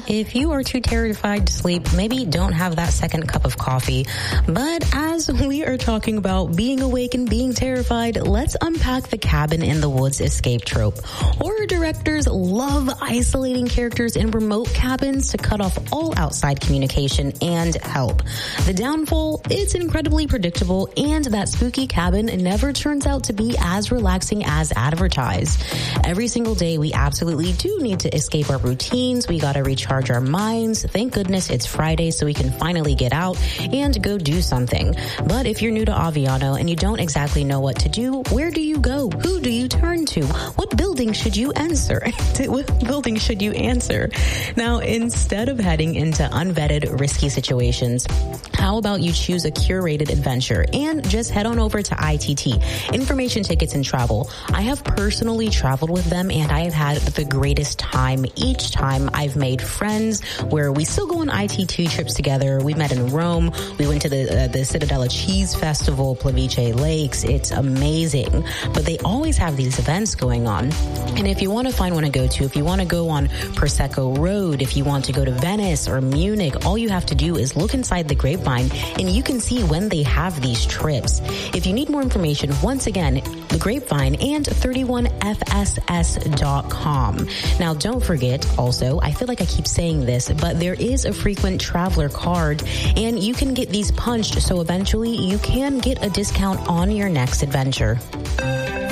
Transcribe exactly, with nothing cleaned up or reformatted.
if you are too terrified to sleep, maybe don't have that second cup of coffee. But as we are talking about being awake and being terrified, let's unpack the cabin in the woods escape trope. Horror directors love isolating characters in remote cabins to cut off all outside communication and help. The downfall, it's incredibly predictable, and that spooky cabin never turns out to be as relaxing as advertised. Every single day, we absolutely do need to escape our routines. We gotta recharge our minds. Thank goodness it's Friday so we can finally get out and go do something. But if you're new to Aviano and you don't exactly know what to do, where do you go? Who do you turn to? What building should you answer? What building should you answer? Now, instead of heading into unvetted, risky situations, how about you choose a curated adventure and just head on over to I T T, Information Tickets and Travel. I have personally traveled with them and I have had the greatest time each time. I've made friends where we still go on I T T trips together. We met in Rome. We went to the uh, the Cittadella Cheese Festival, Plavice Lakes. It's amazing. But they always have these events going on. And if you want to find one to go to, if you want to go on Prosecco Road, if you want to go to Venice or Munich, all you have to do is look inside the Grapevine and you can see when they have these trips. If you need more information, once again, the Grapevine and thirty-one F S S dot com. Now, don't forget also, I feel like I keep saying this, but there is a frequent traveler card and you can get these punched so eventually you can get a discount on your next adventure.